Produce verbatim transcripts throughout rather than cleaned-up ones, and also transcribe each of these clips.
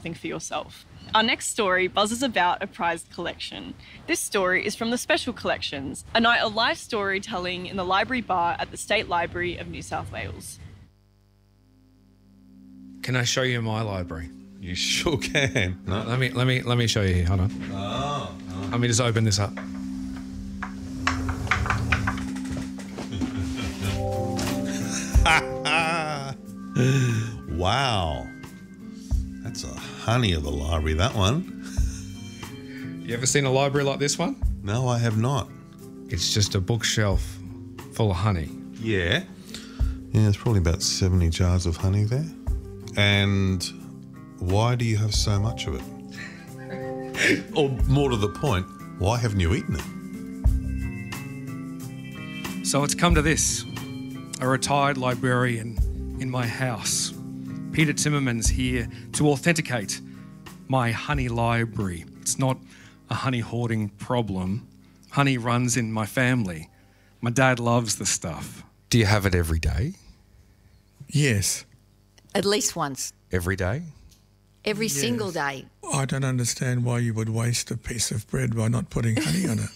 something for yourself. Our next story buzzes about a prized collection. This story is from the Special Collections, a night of live storytelling in the library bar at the State Library of New South Wales. Can I show you my library? You sure can. No, let me let me let me show you here. Hold on. Oh. oh. Let me just open this up. Wow. That's a honey of a library, that one. You ever seen a library like this one? No, I have not. It's just a bookshelf full of honey. Yeah. Yeah, there's probably about seventy jars of honey there. And why do you have so much of it? Or more to the point, why haven't you eaten it? So it's come to this. A retired librarian in my house. Peter Timmerman's here to authenticate my honey library. It's not a honey hoarding problem. Honey runs in my family. My dad loves the stuff. Do you have it every day? Yes. At least once. Every day? Every Yes. single day. I don't understand why you would waste a piece of bread by not putting honey on it.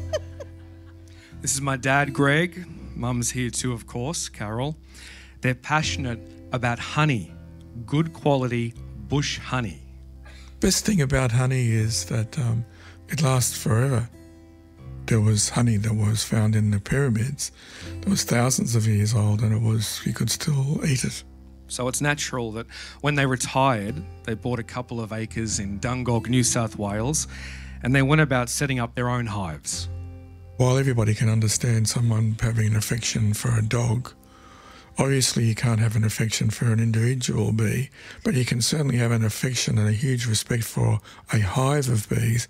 This is my dad, Greg. Mum's here too, of course, Carol. They're passionate about honey, good quality bush honey. Best thing about honey is that um, it lasts forever. There was honey that was found in the pyramids. It was thousands of years old and it was you could still eat it. So it's natural that when they retired, they bought a couple of acres in Dungog, New South Wales, and they went about setting up their own hives. While everybody can understand someone having an affection for a dog, obviously you can't have an affection for an individual bee, but you can certainly have an affection and a huge respect for a hive of bees.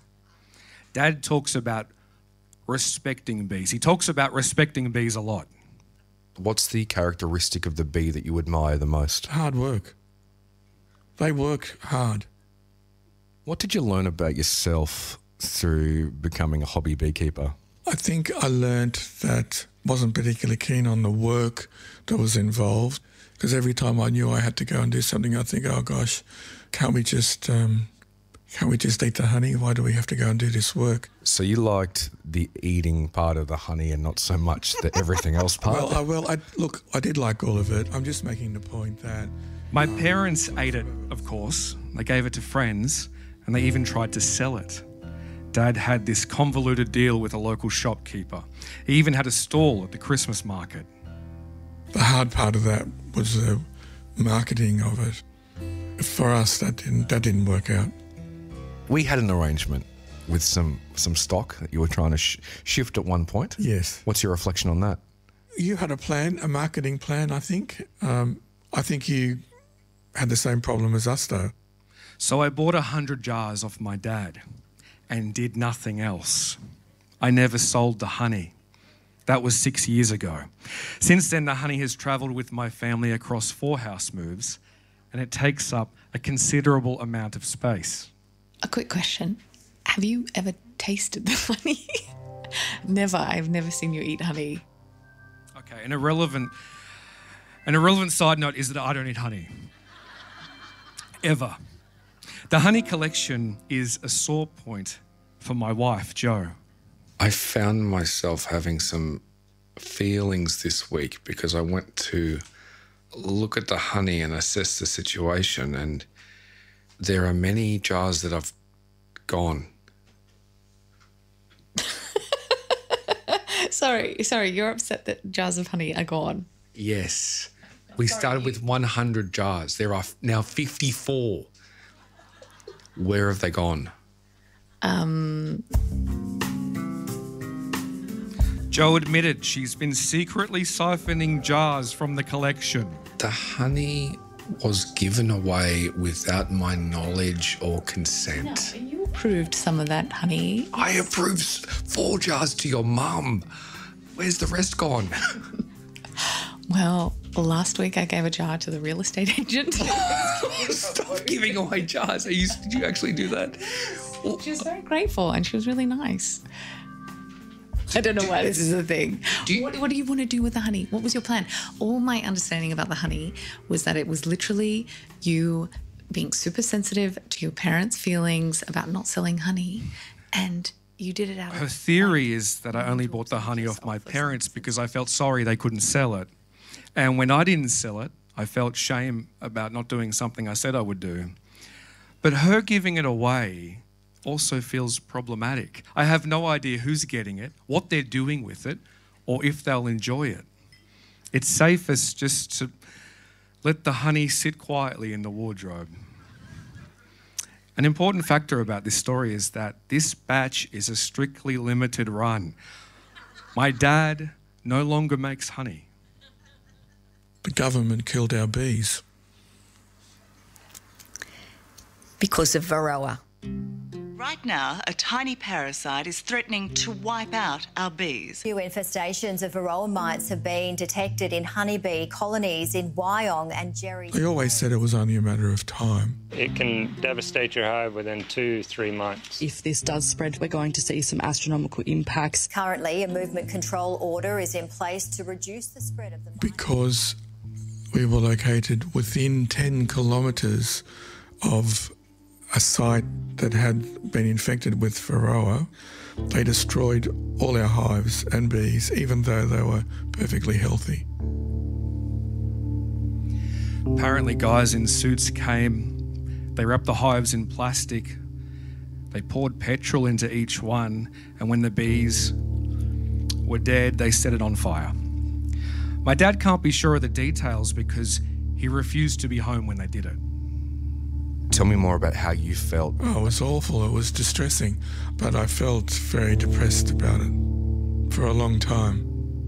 Dad talks about respecting bees. He talks about respecting bees a lot. What's the characteristic of the bee that you admire the most? Hard work. They work hard. What did you learn about yourself through becoming a hobby beekeeper? I think I learnt that I wasn't particularly keen on the work that was involved, because every time I knew I had to go and do something, I'd think, oh gosh, can't we just um, can't we just eat the honey? Why do we have to go and do this work? So you liked the eating part of the honey and not so much the everything else part? Well, I, well, I, look, I did like all of it. I'm just making the point that... My parents ate it, of course. They gave it to friends, and they even tried to sell it. Dad had this convoluted deal with a local shopkeeper. He even had a stall at the Christmas market. The hard part of that was the marketing of it. For us, that didn't, that didn't work out. We had an arrangement with some, some stock that you were trying to sh- shift at one point. Yes. What's your reflection on that? You had a plan, a marketing plan, I think. Um, I think you had the same problem as us, though. So I bought a hundred jars off my dad and did nothing else. I never sold the honey. That was six years ago. Since then, the honey has travelled with my family across four house moves, and it takes up a considerable amount of space. A quick question. Have you ever tasted the honey? Never. I've never seen you eat honey. Okay, an irrelevant, an irrelevant side note is that I don't eat honey. Ever. The honey collection is a sore point for my wife, Jo. I found myself having some feelings this week because I went to look at the honey and assess the situation, and there are many jars that I've gone. Sorry, sorry, you're upset that jars of honey are gone. Yes. We started with one hundred jars. There are now fifty-four. Where have they gone? Um... Jo admitted she's been secretly siphoning jars from the collection. The honey was given away without my knowledge or consent. No, you approved some of that honey. I approved four jars to your mum. Where's the rest gone? Well, last week I gave a jar to the real estate agent. Stop giving away jars. Are you, did you actually do that? She was very grateful and she was really nice. I don't know why this is a thing. Do you, what, what do you want to do with the honey? What was your plan? All my understanding about the honey was that it was literally you being super sensitive to your parents' feelings about not selling honey, and you did it out of... Her theory is that I only bought the honey off my parents because I felt sorry they couldn't sell it. And when I didn't sell it, I felt shame about not doing something I said I would do. But her giving it away also feels problematic. I have no idea who's getting it, what they're doing with it, or if they'll enjoy it. It's safest just to let the honey sit quietly in the wardrobe. An important factor about this story is that this batch is a strictly limited run. My dad no longer makes honey. The government killed our bees. Because of Varroa. Right now, a tiny parasite is threatening to wipe out our bees. New infestations of Varroa mites have been detected in honeybee colonies in Wyong and Jerry. They always said it was only a matter of time. It can devastate your hive within two, three months. If this does spread, we're going to see some astronomical impacts. Currently, a movement control order is in place to reduce the spread of the mite. Because we were located within ten kilometres of a site that had been infected with Varroa, they destroyed all our hives and bees, even though they were perfectly healthy. Apparently, guys in suits came, they wrapped the hives in plastic, they poured petrol into each one, and when the bees were dead, they set it on fire. My dad can't be sure of the details because he refused to be home when they did it. Tell me more about how you felt. Oh, it was awful. It was distressing. But I felt very depressed about it for a long time.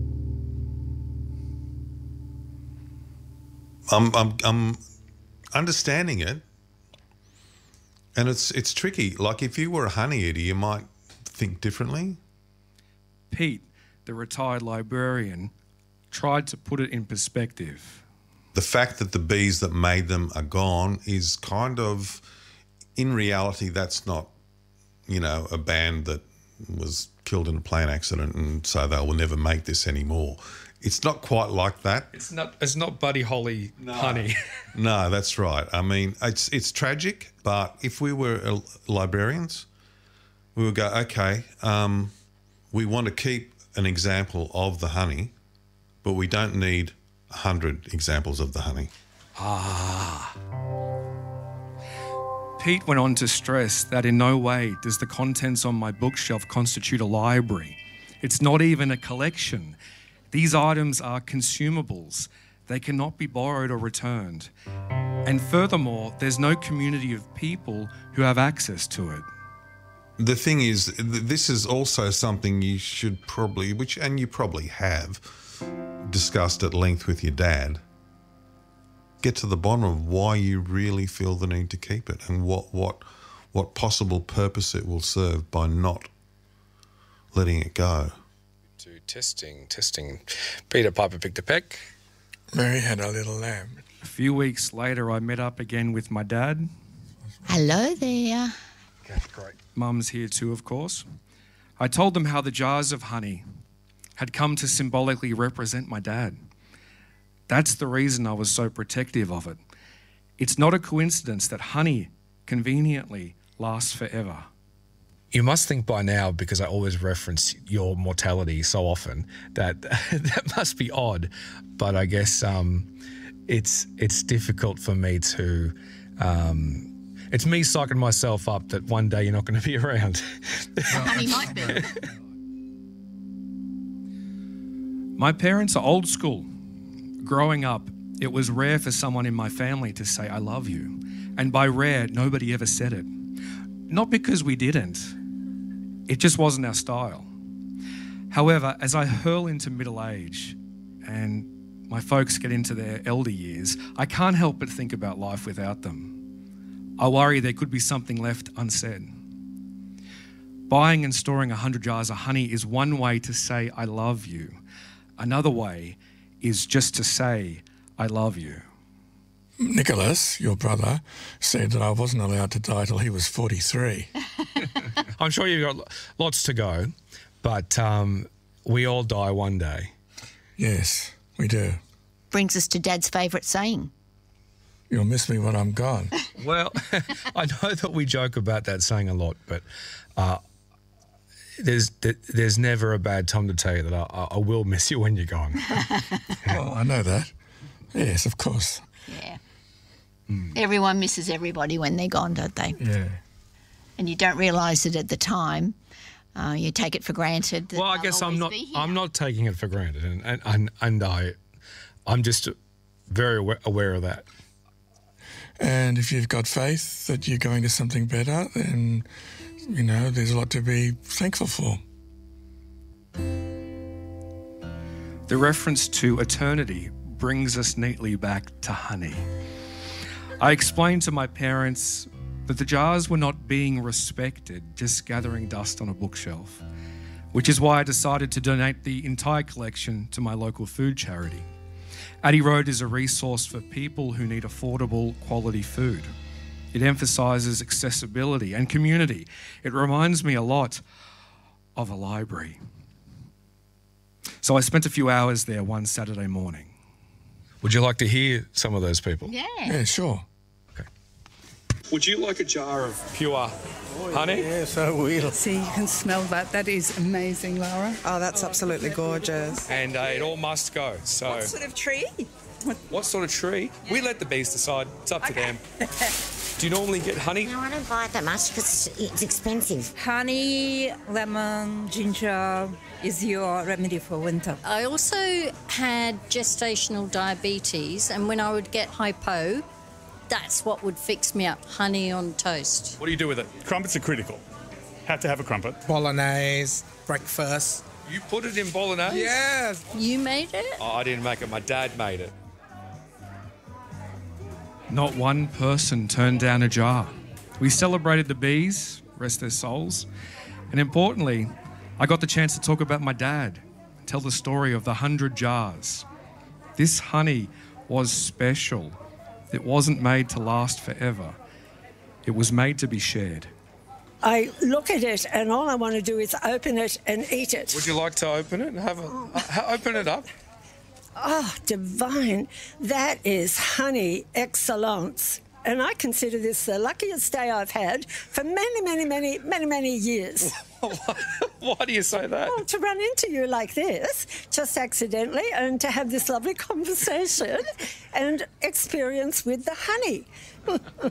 I'm, I'm, I'm understanding it. And it's it's tricky. Like if you were a honey eater, you might think differently. Pete, the retired librarian, tried to put it in perspective. The fact that the bees that made them are gone is kind of, in reality, that's not, you know, a band that was killed in a plane accident and so they will never make this anymore. It's not quite like that. It's not It's not Buddy Holly no. honey. No, that's right. I mean, it's it's tragic, but if we were librarians, we would go, okay, um, we want to keep an example of the honey, but we don't need a hundred examples of the honey. Ah. Pete went on to stress that in no way does the contents on my bookshelf constitute a library. It's not even a collection. These items are consumables. They cannot be borrowed or returned. And furthermore, there's no community of people who have access to it. The thing is, this is also something you should probably, which, and you probably have, discussed at length with your dad. Get to the bottom of why you really feel the need to keep it and what what what possible purpose it will serve by not letting it go. To testing, testing. Peter Piper picked a peck. Mary had a little lamb. A few weeks later, I met up again with my dad. Hello there. Okay, great. Mum's here too, of course. I told them how the jars of honey had come to symbolically represent my dad. That's the reason I was so protective of it. It's not a coincidence that honey conveniently lasts forever. You must think by now, because I always reference your mortality so often, that that must be odd. But I guess um, it's it's difficult for me to... Um, it's me psyching myself up that one day you're not going to be around. Honey might be. My parents are old school. Growing up, it was rare for someone in my family to say, I love you. And by rare, nobody ever said it. Not because we didn't. It just wasn't our style. However, as I hurl into middle age and my folks get into their elder years, I can't help but think about life without them. I worry there could be something left unsaid. Buying and storing one hundred jars of honey is one way to say I love you. Another way is just to say, I love you. Nicholas, your brother, said that I wasn't allowed to die till he was forty-three. I'm sure you've got lots to go, but um, we all die one day. Yes, we do. Brings us to Dad's favourite saying. You'll miss me when I'm gone. Well, I know that we joke about that saying a lot, but uh, there's there's never a bad time to tell you that I, I will miss you when you're gone. Well, I know that. Yes, of course. Yeah. Mm. Everyone misses everybody when they're gone, don't they? Yeah. And you don't realise it at the time. Uh, you take it for granted. That Well, I guess I'm not. I'm not taking it for granted, and and and, and I, I'm just very aware, aware of that. And if you've got faith that you're going to something better, then, you know, there's a lot to be thankful for. The reference to eternity brings us neatly back to honey. I explained to my parents that the jars were not being respected, just gathering dust on a bookshelf, which is why I decided to donate the entire collection to my local food charity. Addie Road is a resource for people who need affordable, quality food. It emphasises accessibility and community. It reminds me a lot of a library. So I spent a few hours there one Saturday morning. Would you like to hear some of those people? Yeah. Yeah, sure. Okay. Would you like a jar of pure honey? Yes, I will. See, you can smell that. That is amazing, Laura. Oh, that's absolutely gorgeous. And uh, it all must go. So. What sort of tree? What, what sort of tree? Yeah. We let the bees decide. It's up okay. to them. Do you normally get honey? No, I don't buy it that much because it's expensive. Honey, lemon, ginger is your remedy for winter. I also had gestational diabetes, and when I would get hypo, that's what would fix me up, honey on toast. What do you do with it? Crumpets are critical. Have to have a crumpet. Bolognese, breakfast. You put it in bolognese? Yes. You made it? Oh, I didn't make it. My dad made it. Not one person turned down a jar. We celebrated the bees, rest their souls, and importantly, I got the chance to talk about my dad, tell the story of the hundred jars. This honey was special. It wasn't made to last forever. It was made to be shared. I look at it and all I want to do is open it and eat it. Would you like to open it and have a uh, open it up? Oh, divine. That is honey excellence. And I consider this the luckiest day I've had for many, many, many, many, many years. Why do you say that? Well, to run into you like this, just accidentally, and to have this lovely conversation and experience with the honey.